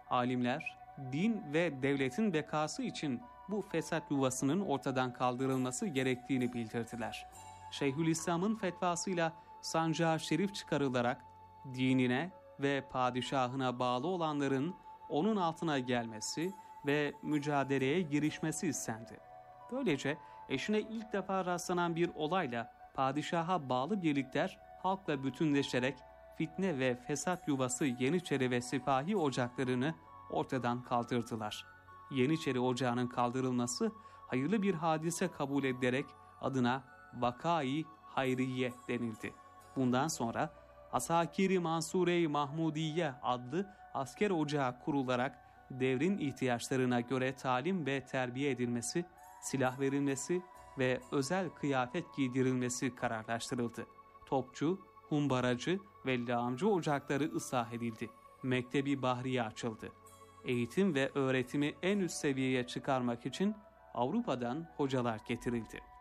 Alimler, din ve devletin bekası için bu fesat yuvasının ortadan kaldırılması gerektiğini bildirdiler. Şeyhülislam'ın fetvasıyla sancağı şerif çıkarılarak dinine ve padişahına bağlı olanların onun altına gelmesi ve mücadeleye girişmesi istendi. Böylece eşine ilk defa rastlanan bir olayla padişaha bağlı birlikler halkla bütünleşerek fitne ve fesat yuvası Yeniçeri ve Sipahi ocaklarını ortadan kaldırdılar. Yeniçeri ocağının kaldırılması hayırlı bir hadise kabul edilerek adına Vakai Hayriye denildi. Bundan sonra Asakir-i Mansure-i Mahmudiye adlı asker ocağı kurularak devrin ihtiyaçlarına göre talim ve terbiye edilmesi, silah verilmesi ve özel kıyafet giydirilmesi kararlaştırıldı. Topçu, humbaracı ve lağımcı ocakları ıslah edildi. Mektebi Bahriye açıldı. Eğitim ve öğretimi en üst seviyeye çıkarmak için Avrupa'dan hocalar getirildi.